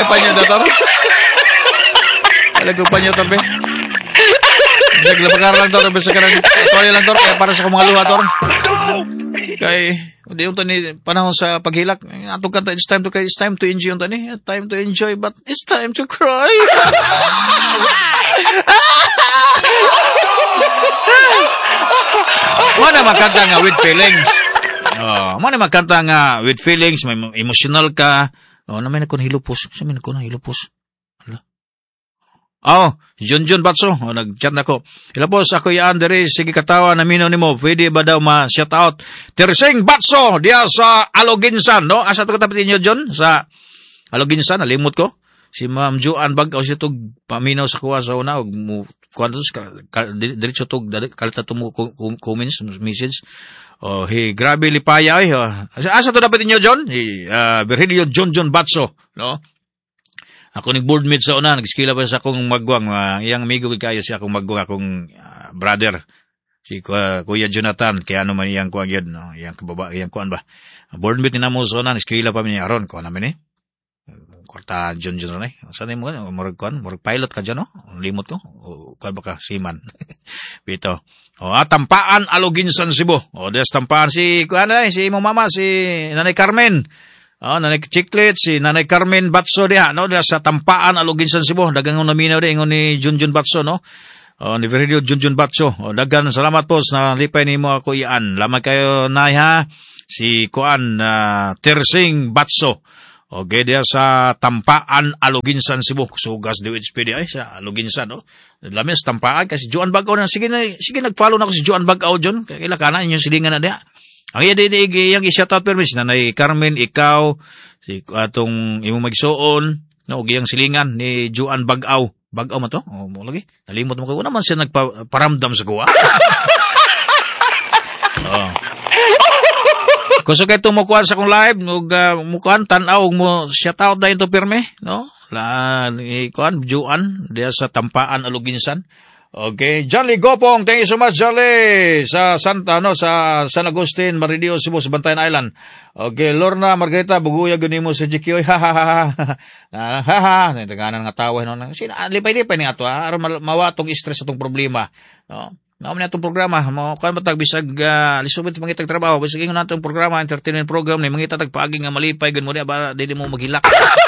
panyo, Tor. Alagay panyo, Tor, be. Naglabakar lang, Tor. Basta ka lang. Itoya lang, Tor. Kaya para sa mga luha, Tor. Kaya, hindi yung tani, panahon sa paghilak. Atong kanta, it's time to enjoy yung tani. Time to enjoy, but it's time to cry. Mana makanta nga with feelings. Mana makanta nga with feelings, may emotional ka. Naman ako hilupos. Sabi ko na hilupos. Junjun Batso. Nag-chat na ko. Hilupos, ako yan, dere, sige katawa na minaw ni mo. Pwede ba daw ma-shout out? Tersing Batso, diya sa Aloginsan, no? Asa ito katapitin nyo, John? Sa Aloginsan, nalimot ko. Si Ma'am Joan Bagaw siya itong paminaw sa kuha sa una. Diretso itong kalita itong comments, message. Grabe lipaya. Asa ito dapat inyo, John? Virgilio John Batso. No? Ako nag-boardmate sa una. Nag-skila pa sa akong magwang. Iyang amigo kayo siya akong magwang. Akong brother. Si Kuya Jonathan. Kaya ano man iyang kuwan yun. No? Iyang kuwan ba? Boardmate na mo sa una. Nag-skila pa niya. Aron, kuwan namin Korta John na Saan mo murag pilot ka dyan, no? Limot ko. Kuwan ba ka? Seaman. Bito. Tampaan Aloginsan Cebu. Des tampaan si imong mama, si Nanay Carmen. Nanay Chiclet, si Nanay Carmen Batso diha, no? Des sa tampaan Aloginsan Cebu. Dagang naminaw di ingon ni Junjun Batso, no? Ni Virgilio Junjun Batso. Dagan salamat po sa lipay nimo ako iyan. Lamang kayo nay ha. Si Kuan Tersing Batso. Okay, dia sa tampaan Aloginsan Cebu. Sugas di HPD ay sa Aloginsan, no? Lamis tampaan kasi Joan Bagaw na sige nag-follow na ko si Joan Bagaw John. Kaila kana inyo silingan na dia. Ang iya yang i-shout out permis Nanay Carmen, ikaw si atong imong magsuon, no, giyang silingan ni Joan Bagaw. Bagaw man to? Mo lagi. Nalimot mo ko una man siya nagparamdam sa kuha. Kuso kay tumukuan sa akong live, mukuan, tanaw, mo shout out na ito pirme, no? Kuan, Juan, diya sa tampaan Aloginsan. Okay, Jolly Gopong, thank you so much, Jolly, sa San Agustin, Maridio, Cebu, sa Bantayan Island. Okay, Lorna, Margarita, buguya, ganun mo sa GQ, nagtaganan nga tawa, no? Lipay-lipay ni ato, aron mawatong stress atong problema, no? Naman na itong programa, kung matag bisag lisubit mangitag trabaho, bisag yung natong programa, entertainment program, ni mangitatag paagi nga malipay, gan mo ba, di mo maghilak.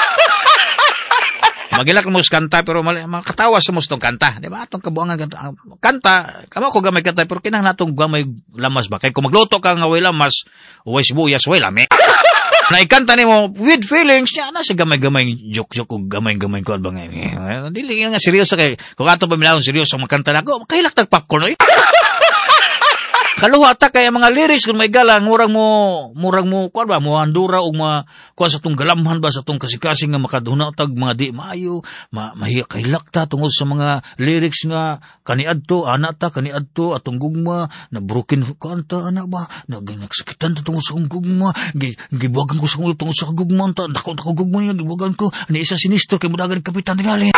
Maghilak mo sa kanta, pero makatawa sa mo sa kanta. Di ba? Itong kabuangan kanta, kamo ko gamay kanta, pero kinang natong gamay lamas ba? Kaya kung magluto ka nga way lamas, way sibuyas, way lami. Na ikanta ni mo with feelings niya na sa gamay-gamay joke o gamay-gamay ko ba ngayon. Dili nga seryoso kay kung ato pa minahon seryoso makanta na ko, kahilak tag popcorn oy. Kaluha ta kay mga lyrics kung may galang murang mo kuan ba mo andura og kuan sa tong galamhan ba sa tong kasikasing nga makaduna tag mga di maayo kahilak ta tungod sa mga lyrics nga kaniadto kaniadto atong gugma na broken kanta ana ba nagsakitan ta tungod sa gugma gibuwagan ko sa tungod sa gugma ta dako gugma niya gibuwagan ko ani isa sinistro kay mudagan kapitan gali.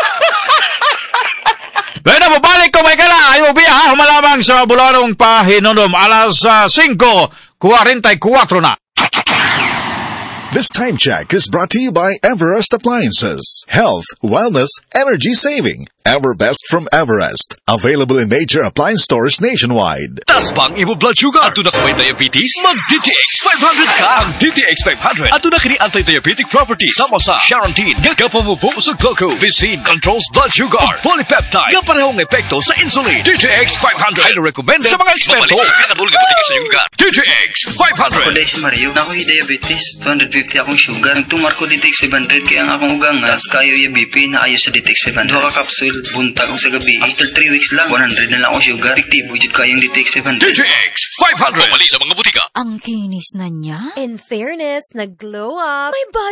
Bueno, babalik ko may kala. Ayaw biya, malamang sa bulanong pahinundom. Alas 5:44 na. This time check is brought to you by Everest Appliances. Health, wellness, energy saving. Everbest from Everest. Available in major appliance stores nationwide. Tasbang imo blood sugar. Ato na may diabetes? Mag-DTX 500 ka. Ang DTX 500. Ato na kini anti-diabetic property. Sama sa Charantine. Gagapumupo sa glucose. Visin controls blood sugar. Polypeptide. Gaparehong epekto sa insulin. DTX 500. Highly recommended sa mga eksperto. DTX 500. Kulay si Mario. Nako'y diabetes. 250 akong sugar. Nagtumar ko DTX 500 kaya ang akong ugang tas kayo yung BP na ayo sa DTX 500. Dua ka kapsul. Buntag ko sa gabi. After 3 weeks lang, 100 na lang ako sugar. Fiktibo jud kayong DTX 500. DTX 500. Pumali sa mga butika. Ang kinis na niya. In fairness, nag-glow up. May